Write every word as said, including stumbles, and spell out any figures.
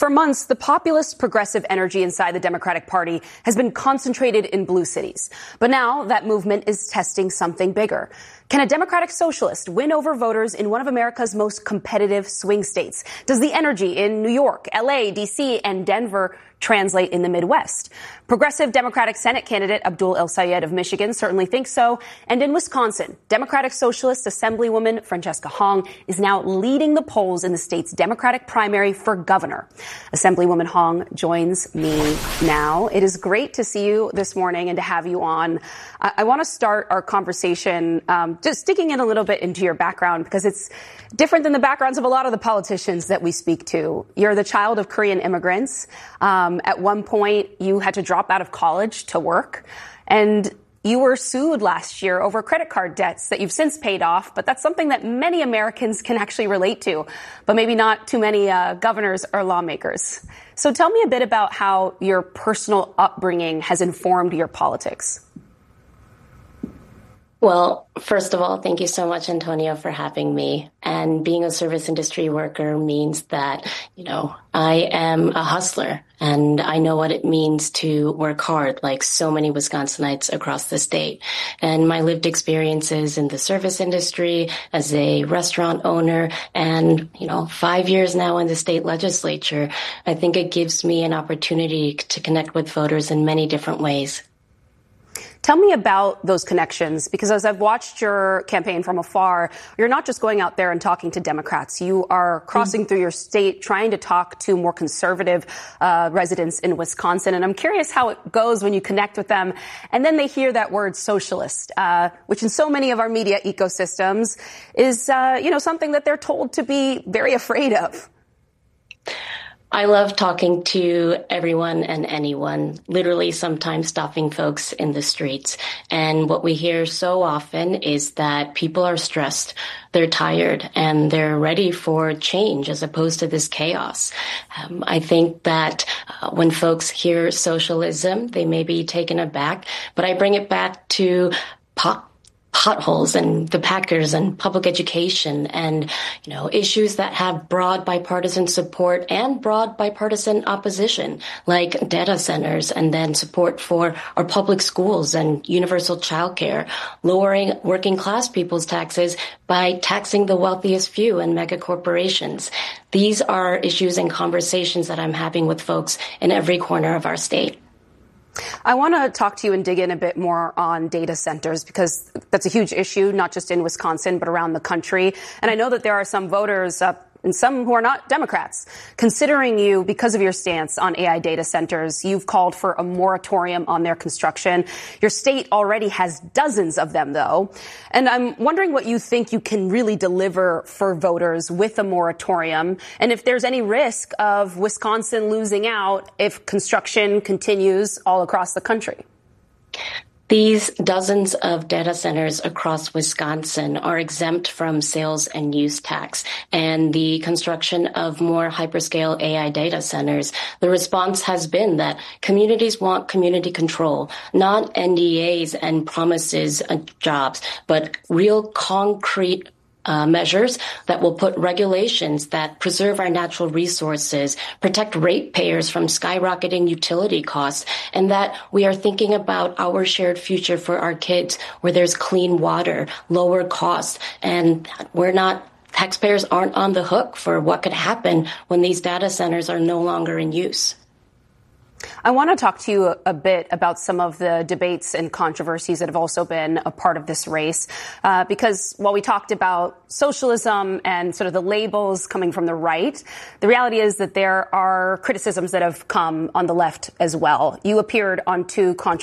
For months, the populist progressive energy inside the Democratic Party has been concentrated in blue cities. But now that movement is testing something bigger. Can a Democratic socialist win over voters in one of America's most competitive swing states? Does the energy in New York, L A, D C, and Denver translate in the Midwest? Progressive Democratic Senate candidate Abdul El-Sayed of Michigan certainly thinks so. And in Wisconsin, Democratic Socialist Assemblywoman Francesca Hong is now leading the polls in the state's Democratic primary for governor. Assemblywoman Hong joins me now. It is great to see you this morning and to have you on. I, I want to start our conversation um, just digging in a little bit into your background, because it's different than the backgrounds of a lot of the politicians that we speak to. You're the child of Korean immigrants. Um, at one point, you had to drop out of college to work, and you were sued last year over credit card debts that you've since paid off. But that's something that many Americans can actually relate to, but maybe not too many uh, governors or lawmakers. So tell me a bit about how your personal upbringing has informed your politics. Well, first of all, thank you so much, Antonio, for having me. And being a service industry worker means that, you know, I am a hustler, and I know what it means to work hard, like so many Wisconsinites across the state. And my lived experiences in the service industry as a restaurant owner and, you know, five years now in the state legislature, I think it gives me an opportunity to connect with voters in many different ways. Tell me about those connections, because as I've watched your campaign from afar, you're not just going out there and talking to Democrats. You are crossing mm-hmm. through your state, trying to talk to more conservative uh, residents in Wisconsin. And I'm curious how it goes when you connect with them. And then they hear that word socialist, uh, which in so many of our media ecosystems is, uh, you know, something that they're told to be very afraid of. I love talking to everyone and anyone, literally sometimes stopping folks in the streets. And what we hear so often is that people are stressed, they're tired, and they're ready for change as opposed to this chaos. Um, I think that uh, when folks hear socialism, they may be taken aback, but I bring it back to pop. potholes and the Packers and public education and, you know, issues that have broad bipartisan support and broad bipartisan opposition, like data centers, and then support for our public schools and universal childcare, lowering working class people's taxes by taxing the wealthiest few and mega corporations. These are issues and conversations that I'm having with folks in every corner of our state. I want to talk to you and dig in a bit more on data centers, because that's a huge issue, not just in Wisconsin, but around the country. And I know that there are some voters, uh, and some who are not Democrats, considering you because of your stance on A I data centers. You've called for a moratorium on their construction. Your state already has dozens of them, though. And I'm wondering what you think you can really deliver for voters with a moratorium, and if there's any risk of Wisconsin losing out if construction continues all across the country. These dozens of data centers across Wisconsin are exempt from sales and use tax, and the construction of more hyperscale A I data centers, the response has been that communities want community control, not N D As and promises of jobs, but real concrete Uh, measures that will put regulations that preserve our natural resources, protect ratepayers from skyrocketing utility costs, and that we are thinking about our shared future for our kids, where there's clean water, lower costs, and we're not, taxpayers aren't on the hook for what could happen when these data centers are no longer in use. I want to talk to you a, a bit about some of the debates and controversies that have also been a part of this race, uh, because while we talked about socialism and sort of the labels coming from the right, the reality is that there are criticisms that have come on the left as well. You appeared on two controversies